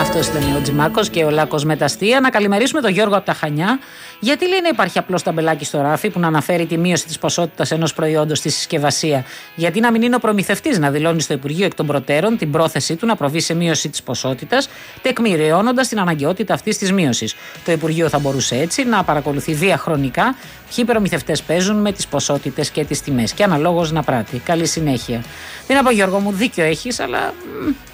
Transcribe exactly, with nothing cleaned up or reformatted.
Αυτός ήταν ο Τζιμάκος και ο Λάκκος με τα αστεία. Να καλημερίσουμε τον Γιώργο από τα Χανιά. Γιατί λέει να υπάρχει απλώς ταμπελάκι στο ράφι που να αναφέρει τη μείωση της ποσότητας ενός προϊόντος στη συσκευασία? Γιατί να μην είναι ο προμηθευτής να δηλώνει στο Υπουργείο εκ των προτέρων την πρόθεσή του να προβεί σε μείωση της ποσότητας, τεκμηριώνοντας την αναγκαιότητα αυτής της μείωσης? Το Υπουργείο θα μπορούσε έτσι να παρακολουθεί διαχρονικά ποιοι προμηθευτές παίζουν με τις ποσότητες και τις τιμές και αναλόγως να πράττει. Καλή συνέχεια. Τι να πω, Γιώργο μου, δίκιο έχεις, αλλά